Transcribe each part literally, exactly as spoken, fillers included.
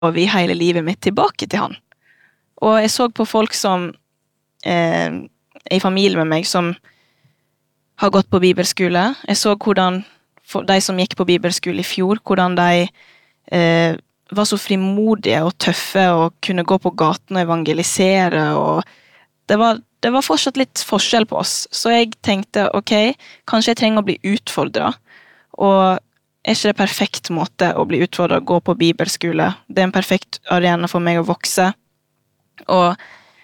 vi hele livet mitt tilbake til han. Og jeg så på folk som eh, er i familie med meg, som har gått på bibelskole. Jeg så hvordan de som gikk på bibelskole i fjor, hvordan de eh, var så frimodige og tøffe og kunne gå på gaten og evangelisere, og det var, det var fortsatt litt forskjell på oss. Så jeg tenkte, ok, kanskje jeg trenger å bli utfordret, og er ikke det perfekt måte å bli utfordret å gå på bibelskole. Det er en perfekt arena for meg å vokse. Og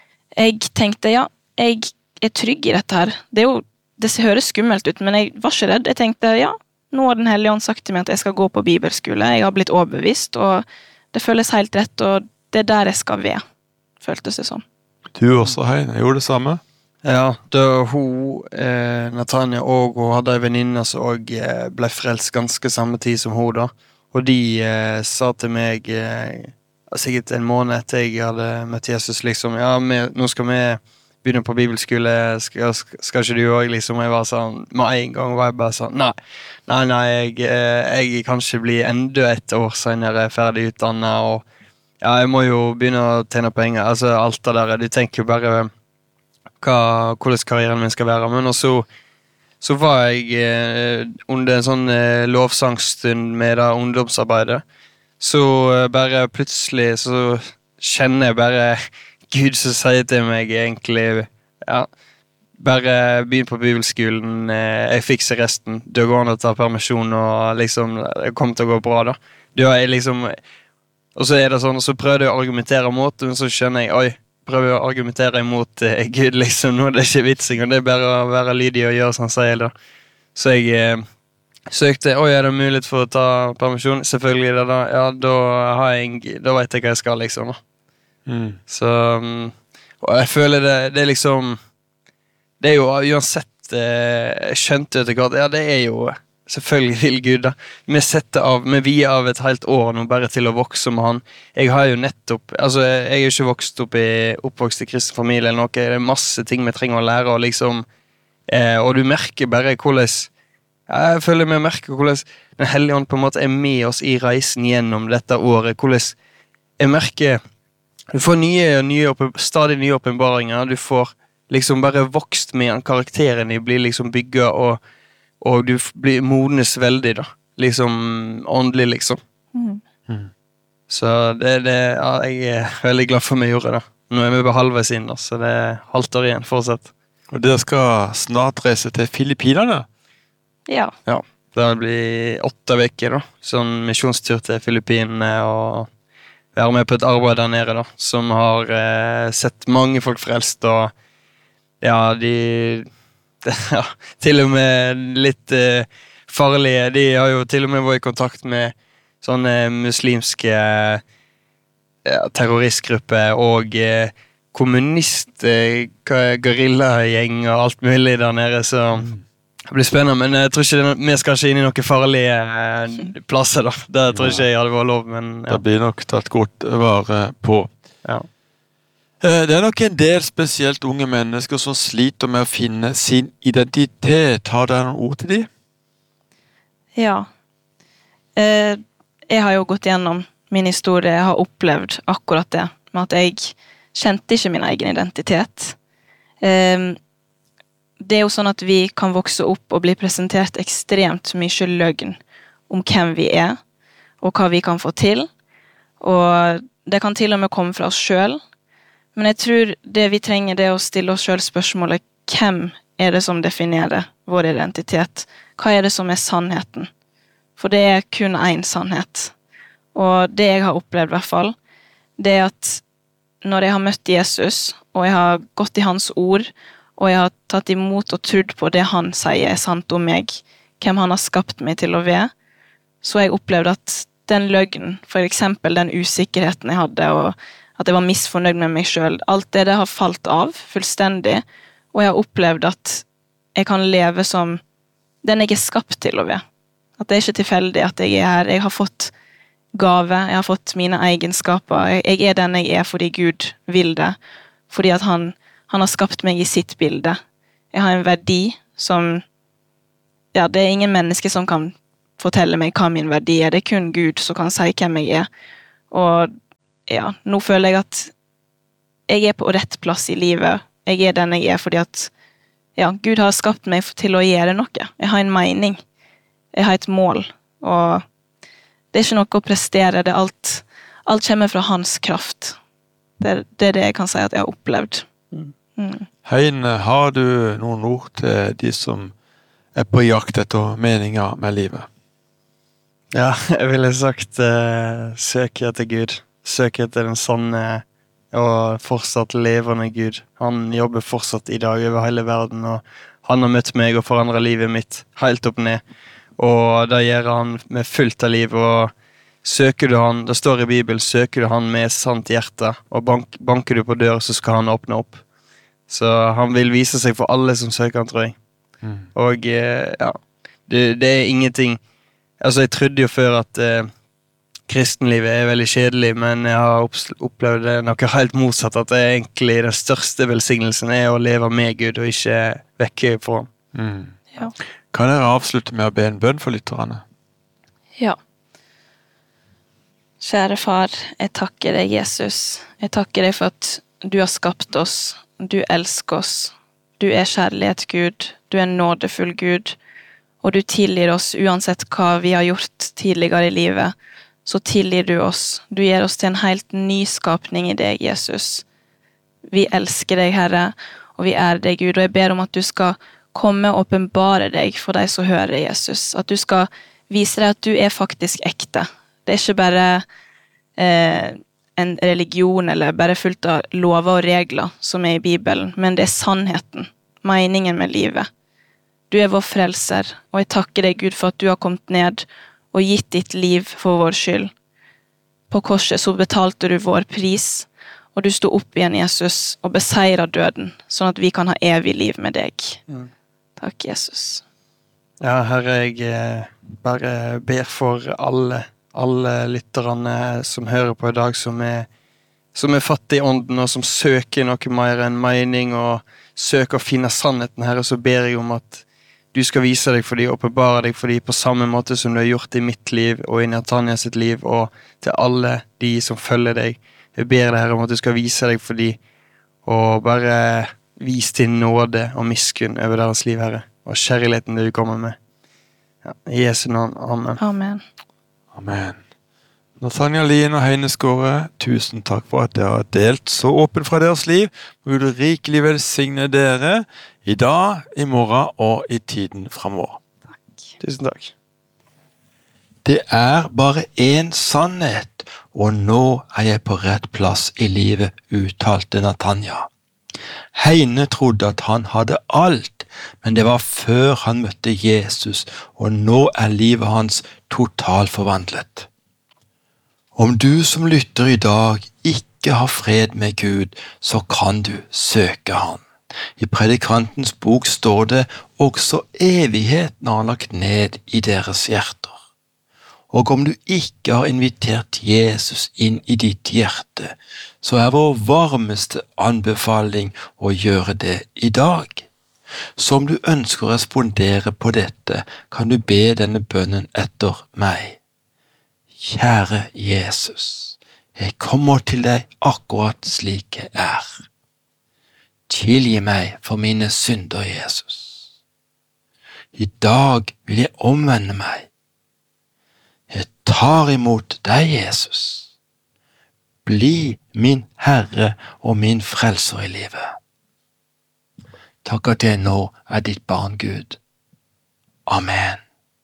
jeg tenkte, ja, jeg er trygg i dette her. Det, er jo, det høres skummelt ut, men jeg var ikke redd. Jeg tenkte, ja, nå har den hellige ånd sagt til meg at jeg skal gå på bibelskole. Jeg har blitt overbevist, og det føles helt rett, og det er der jeg skal være, føltes det som. Du også, Hein, jeg gjorde det samme. Ja, da hun, eh, Natanja og hun hadde en venninne som også eh, ble frelst ganske samme tid som hun da. Og de eh, sa til meg, eh, sikkert en måned etter jeg hadde møtt Jesus, liksom, ja, vi, nå skal vi begynne på bibelskole, skal, skal ikke du også, liksom, jeg var sånn, med en gang var jeg bare sånn, nei, nei, nei, jeg, eh, jeg kan ikke bli enda et år senere ferdig utdannet, og ja, jeg må jo begynne å tjene penger, altså alt det der, du tenker jo bare hva, hvordan karrieren min skal være, men også så var jeg eh, under en sånn eh, lovsangstund med det ungdomsarbeidet, så eh, bare plutselig så kjenner jeg bare Gud som sier til meg egentlig, ja, bare begynn på bibelskolen, eh, jeg fikser resten, det går an å ta permisjon, og liksom, det kommer til å gå bra da. Du har liksom, og så er det sånn, og så prøvde jeg å argumentere mot, men så skjønner jeg, oi, prøver å argumentere imot eh, Gud, liksom, nå er det ikke vitsing, og det er bare å være lydig og gjøre sånn sier da. Så jeg eh, søkte, oi, er det mulighet for å ta permisjon? Selvfølgelig det da, ja, da har jeg, da vet jeg hva jeg skal, liksom. Mm. Så, um, og jeg føler det, det er liksom, det er jo uansett, eh, jeg skjønte etter hvert, ja, det er jo, selvfølgelig vil Gud da. Vi setter av, vi vier av et helt år nå bare til å vokse med han. Jeg har jo nettopp, altså jeg er jo ikke vokst opp i, oppvokst i kristen familie eller noe, det er masse ting vi trenger å lære, og liksom, eh, og du merker bare hvordan, ja, jeg føler vi merker hvordan den hellige ånd på en måte er med oss i reisen gjennom dette året, hvordan jeg merker, du får nye, nye stadig nye åpenbaringer, du får liksom bare vokst med han, karakterene blir liksom bygget, og og du blir modnes veldig da, liksom åndelig liksom. Mm. Mm. Så det, det, ja, jeg er veldig glad for meg å gjøre det. Nå er vi bare halvveis inn, så det er halvt år igjen fortsatt. Og dere skal snart reise til Filippinerne? Ja. Ja, det blir åtte veker da, sånn misjonstur til Filippinene, og være med på et arbeid der nede da, som har eh, sett mange folk frelst, og ja, de... Ja, til og med litt eh, farlige, de har jo til og med vært i kontakt med sånne muslimske eh, terroristgrupper og eh, kommunist eh, guerillagjeng og alt mulig der nede, så det blir spennende, men jeg tror ikke det, vi skal ikke inn i noen farlige eh, plasser da, det tror ikke jeg hadde vært lov, men ja. Det blir nok tatt godt vare på. Ja. Det er nok en del spesielt unge mennesker som sliter med å finne sin identitet. Har dere noen ord til de? Ja. Eh, jeg har jo gått gjennom min historie, jeg har opplevd akkurat det, med at jeg kjente ikke min egen identitet. Eh, det er jo sånn at vi kan vokse opp og bli presentert ekstremt mye løgn om hvem vi er, og hva vi kan få til. Og det kan til og med komme fra oss selv. Men jeg tror det vi trenger det er å stille oss selv spørsmålet, hvem er det som definerer vår identitet? Hva er det som er sannheten? For det er kun en sannhet. Og det jeg har opplevd i hvert fall, det er at når jeg har møtt Jesus, og jeg har gått i hans ord, og jeg har tatt imot og trodd på det han sier er sant om meg, hvem han har skapt meg til å være, så har jeg opplevd at den løgnen, for eksempel den usikkerheten jeg hadde, og at jeg var misfornøyd med meg selv. Alt det, det har falt av fullstendig, og jeg har opplevd at jeg kan leve som den jeg er skapt til å være. At det er ikke tilfeldig at jeg er her. Jeg har fått gave, jeg har fått mine egenskaper. Jeg er den jeg er fordi Gud vil det, fordi at han, han har skapt meg i sitt bilde. Jeg har en verdi som, ja, det er ingen menneske som kan fortelle meg hva min verdi er. Det er kun Gud som kan si hvem jeg er. Og ja, nå føler jeg at jeg er på rett plass i livet. Jeg er den jeg er fordi at ja, Gud har skapt meg til å gjøre noe. Jeg har en mening. Jeg har et mål. Og det er ikke noe å prestere. Det er alt, alt kommer fra hans kraft. Det er, det er det jeg kan si at jeg har opplevd. Mm. Heine, har du noen ord til de som er på jakt etter meninger med livet? Ja, jeg ville sagt uh, søk etter Gud. Søk etter den sanne og fortsatt levende Gud. Han jobber fortsatt i dag over hele verden, og han har møtt meg og forandret livet mitt helt opp ned. Og det gjør han med fullt av liv, og søker du han, det står i Bibelen, søker du han med sant hjerte, og bank, banker du på dør, så skal han åpne opp. Så han vil vise seg for alle som søker han, tror jeg. Mm. Og ja, det, det er ingenting. Altså, jeg trodde jo før at eh, kristenlivet er veldig kjedelig, men jeg har opplevd det noe helt motsatt, at det er egentlig den største velsignelsen er å leve med Gud, og ikke vekke fra ham. Mm. Ja. Kan dere avslutte med å be en bønn for lytterne? Ja. Kjære far, jeg takker deg, Jesus. Jeg takker deg for at du har skapt oss. Du elsker oss. Du er kjærlighet, Gud. Du er nådefull, Gud. Og du tilgir oss uansett hva vi har gjort tidligere i livet. Så tilgir du oss. Du gir oss til en helt ny skapning i deg, Jesus. Vi elsker deg, Herre, og vi ærer deg, Gud. Og jeg ber om at du skal komme og åpenbare deg for deg som hører Jesus. At du skal vise deg at du er faktisk ekte. Det er ikke bare eh, en religion eller bare fullt av lover og regler som er i Bibelen, men det er sannheten, meningen med livet. Du er vår frelser, og jeg takker deg, Gud, for at du har kommet ned og gitt ditt liv for vår skyld. På korset så betalte du vår pris, og du stod opp igjen, Jesus, og beseiret døden, sånn at vi kan ha evig liv med deg. Mm. Takk, Jesus. Ja, Herre, jeg eh, bare ber for alle, alle lytterne som hører på i dag, som er, som er fattige i ånden, og som søker noe mer enn mening, og søker å finne sannheten, Herre, så ber jeg om at du skal vise deg for de, åpenbare deg for de, på samme måte som du har gjort i mitt liv, og i Natanja sitt liv, og til alle de som følger deg. Jeg ber deg, Herre, om at du skal vise deg for de, og bare vis din nåde og miskunn over deres liv, Herre, og kjærligheten du kommer med. Ja, i Jesu navn, amen. Amen. Amen. Natanja Lien og Heine Skåre, tusen takk for at dere har delt så åpent fra deres liv. Må du rikelig velsigne dere i dag, i morgen og i tiden fremover. Takk. Tusen takk. Det er bare en sannhet, og nå er jeg på rett plass i livet, uttalte Natanja. Heine trodde at han hadde alt, men det var før han møtte Jesus, og nå er livet hans totalt forvandlet. Om du som lytter i dag ikke har fred med Gud, så kan du søke han. I predikantens bok står det også evigheten har lagt ned i deres hjerter. Og om du ikke har invitert Jesus inn i ditt hjerte, så er vår varmeste anbefaling å gjøre det i dag. Så om du ønsker å respondere på dette, kan du be denne bønnen etter meg. Kjære Jesus, jeg kommer til deg akkurat slik jeg er. Tilgi meg for mine synder, Jesus. I dag vil jeg omvende meg. Jeg tar imot deg, Jesus. Bli min Herre og min frelser i livet. Takk at jeg nå er ditt barn, Gud. Amen.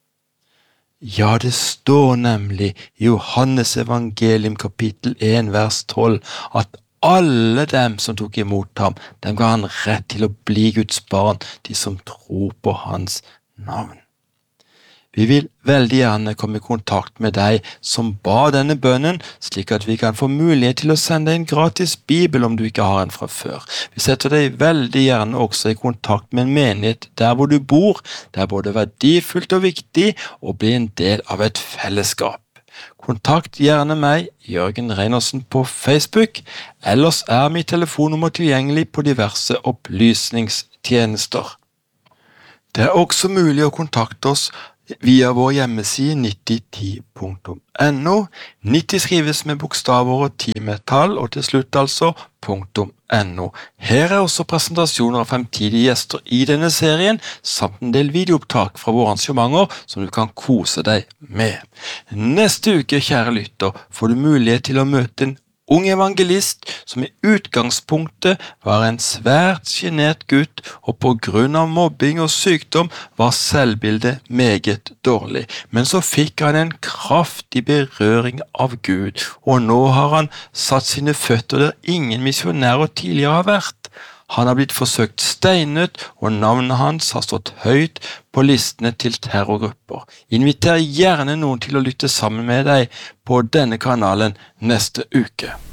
Ja, det står nemlig i Johannes evangelium kapittel en vers tolv at alle dem som tok imot ham, dem ga han rett til å bli Guds barn, de som tror på hans navn. Vi vil veldig gjerne komme i kontakt med deg som ba denne bønnen, slik at vi kan få mulighet til å sende en gratis bibel om du ikke har en fra før. Vi setter deg veldig gjerne også i kontakt med en menighet der hvor du bor. Det er både verdifullt og viktig å bli en del av et fellesskap. Kontakt gjerne meg, Jørgen Reinersen, på Facebook, ellers er mitt telefonnummer tilgjengelig på diverse opplysningstjenester. Det er også mulig å kontakte oss via vår hjemmeside nitti ti punktum no. nitti skrives med bokstaver og ti med tall, og til slutt altså .no. Her er også presentasjoner av fremtidige gjester i denne serien, samt en del videoopptak fra våre arrangementer som du kan kose deg med. Neste uke, kjære lytter, får du mulighet til å møte en ung evangelist som i utgangspunktet var en svært genert gutt, og på grunn av mobbing og sykdom var selvbildet meget dårlig. Men så fikk han en kraftig berøring av Gud, og nå har han satt sine føtter der ingen misjonærer tidligere har vært. Han har blitt forsøkt steinet, og navnet hans har stått høyt på listene til terrorgrupper. Inviter gjerne noen til å lytte sammen med deg på denne kanalen neste uke.